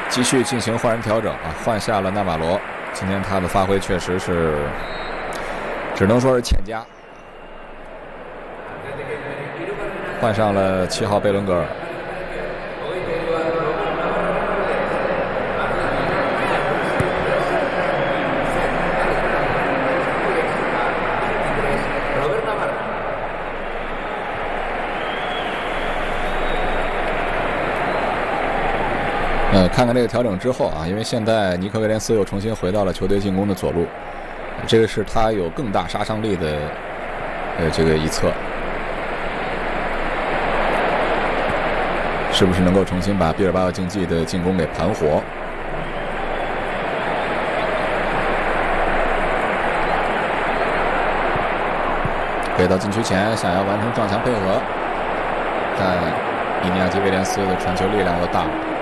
继续进行换人调整啊，换下了纳瓦罗。今天他的发挥确实是，只能说是欠佳。换上了7号贝伦格尔。看看这个调整之后啊，因为现在尼克威廉斯又重新回到了球队进攻的左路，这个是他有更大杀伤力的这个一侧，是不是能够重新把毕尔巴鄂竞技的进攻给盘活？给到禁区前，想要完成撞墙配合，但伊尼亚基威廉斯的传球力量又大了。